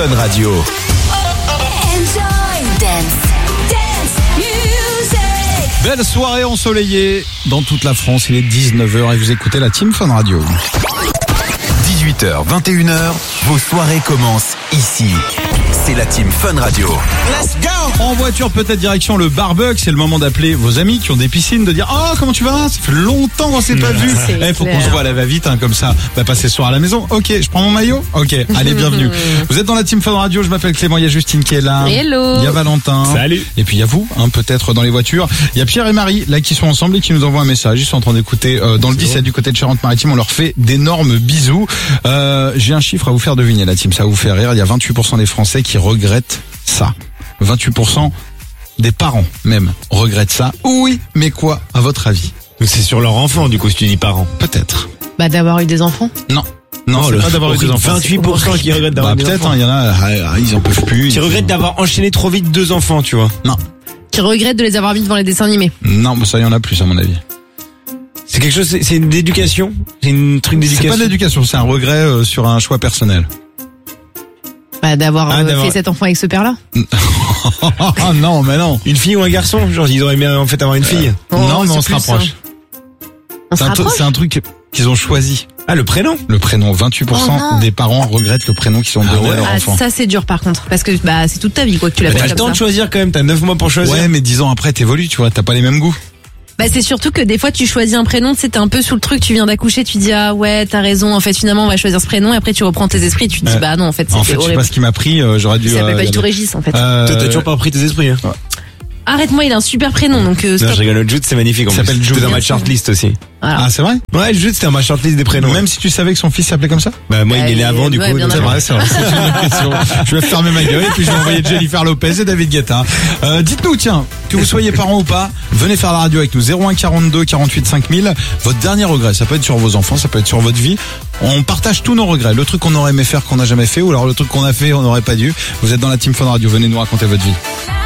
Fun Radio. Enjoy dance music. Belle soirée ensoleillée dans toute la France, il est 19h et vous écoutez la Team Fun Radio. 18h, 21h, vos soirées commencent ici. C'est la Team Fun Radio. Let's go! En voiture, peut-être direction le barbecue, c'est le moment d'appeler vos amis qui ont des piscines, de dire « Oh, comment tu vas? Ça fait longtemps qu'on s'est pas vu. » Faut qu'on se voit à la va-vite, comme ça. Passer ce soir à la maison. Ok, je prends mon maillot? Ok, allez, bienvenue. Vous êtes dans la Team Fun Radio, je m'appelle Clément, il y a Justine qui est là. Hello. Il y a Valentin. Salut. Et puis il y a vous, peut-être dans les voitures. Il y a Pierre et Marie, là, qui sont ensemble et qui nous envoient un message. Ils sont en train d'écouter dans le 17 du côté de Charente-Maritime. On leur fait d'énormes bisous. J'ai un chiffre à vous faire deviner, la team, ça va vous faire rire. Il y a 28% des Français qui regrettent ça. 28% des parents, même, regrettent ça. Oui, mais quoi, à votre avis? Donc c'est sur leur enfant, du coup, si tu dis parents. Peut-être. D'avoir eu des enfants. Non, c'est pas d'avoir eu des enfants. 28% qui regrettent d'avoir des peut-être, enfants. il y en a, ils en peuvent plus. Qui regrettent d'avoir enchaîné trop vite 2 enfants, tu vois. Non. Qui regrettent de les avoir mis devant les dessins animés. Non, ça, il y en a plus, à mon avis. C'est quelque chose, c'est une éducation? C'est une truc d'éducation? C'est pas de l'éducation, c'est un regret sur un choix personnel. D'avoir fait cet enfant avec ce père-là. Ah non, mais non. Une fille ou un garçon? Genre, ils auraient aimé en fait avoir une fille. Non, mais on se plus rapproche. C'est un truc qu'ils ont choisi. Ah, le prénom? Le prénom. 28% des parents regrettent le prénom qu'ils ont donné à leur enfant. Ça c'est dur par contre, parce que c'est toute ta vie quoi que tu T'as l'appelles le temps comme de ça. choisir quand même, t'as 9 mois pour choisir. Ouais, mais 10 ans après, t'évolues, tu vois, t'as pas les mêmes goûts. C'est surtout que des fois tu choisis un prénom, tu sais, t'es un peu sous le truc, tu viens d'accoucher, tu dis ah ouais t'as raison, en fait finalement on va choisir ce prénom, et après tu reprends tes esprits, tu te dis non en fait c'était En fait, je sais horrible. pas ce qui m'a pris, j'aurais dû... Ça s'appelle pas du tout Régis en fait. Toi, t'as toujours pas repris tes esprits, hein. Arrête-moi, il a un super prénom donc Non, stop. je rigole, le Jude, c'est magnifique. Il s'appelle Jude. C'était dans ma shortlist aussi. Voilà. Ah, c'est vrai? Ouais, le Jude, c'était dans ma shortlist des prénoms. Même si tu savais que son fils s'appelait comme ça? Moi, il est né avant, du ouais, coup. bien donc avant. C'est vrai. C'est une bonne question. Je vais fermer ma gueule et puis je vais envoyer Jennifer Lopez et David Guetta. Dites-nous, tiens, que vous soyez parents ou pas, venez faire la radio avec nous. 01 42 48 5000. Votre dernier regret, ça peut être sur vos enfants, ça peut être sur votre vie. On partage tous nos regrets. Le truc qu'on aurait aimé faire qu'on n'a jamais fait, ou alors le truc qu'on a fait on n'aurait pas dû. Vous êtes dans la Team Fun Radio, venez nous raconter votre vie.